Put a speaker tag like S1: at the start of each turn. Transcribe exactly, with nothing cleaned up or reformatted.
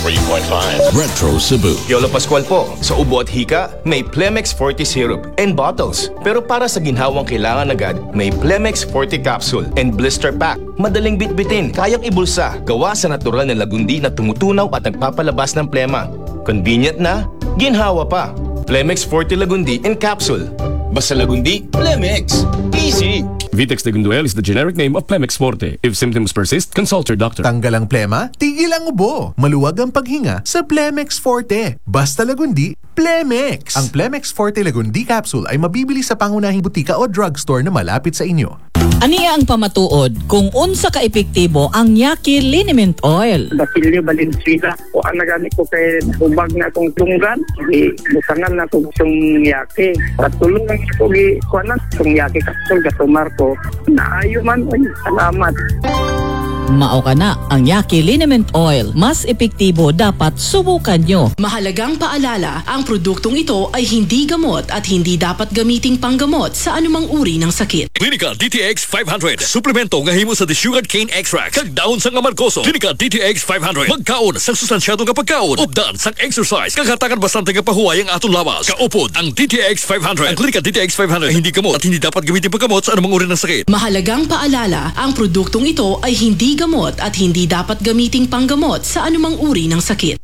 S1: three point five.
S2: Retro Cebu.
S3: Yolo Pascual po. Sa ubo at hika, may Plemex forty syrup and bottles. Pero para sa ginhawang kailangan agad, may Plemex forty capsule and blister pack. Madaling bitbitin, kayang ibulsa. Gawa sa natural na lagundi na tumutunaw at nagpapalabas ng plema. Convenient na, ginhawa pa. Plemex forty Lagundi in capsule. Basta Lagundi, Plemex. Easy!
S4: Vitex Tegunduel is the generic name of Plemex Forte. If symptoms persist, consult your doctor.
S5: Tanggal ang plema, tigil ang ubo. Maluwag ang paghinga sa Plemex Forte. Basta Lagundi, Plemex. Ang Plemex Forte Lagundi capsule ay mabibili sa pangunahing butika o drugstore na malapit sa inyo.
S6: Aniya ang pamatuod kung unsa ka epektibo ang Yaki Liniment Oil.
S7: Basilio Valenzuela o ang nagani ko kay ubag na akong tunggan di butangan na kong sung yaki patulong lang ko gi kuanan sung yaki kapsul gatumar ko naayo man oy salamat.
S6: Mao ka na ang Yaki Liniment Oil. Mas epektibo, dapat subukan nyo.
S8: Mahalagang paalala, ang produktong ito ay hindi gamot at hindi dapat gamiting panggamot sa anumang uri ng sakit.
S2: Clinica D T X five hundred. Suplemento nga himo sa desugared cane extract. Kag daon sang amargoso. Clinica D T X five hundred. Magkaon sang sustansyado nga pagkaon. Updan sang exercise. Kag hatagan bastante nga pahuway ang atong lawas. Kaupod ang D T X five hundred. Ang Clinica D T X five hundred ay hindi gamot at hindi dapat gamitin panggamot sa anumang uri ng sakit.
S8: Mahalagang paalala, ang produktong ito ay hindi gamot at hindi dapat gamiting panggamot sa anumang uri ng sakit.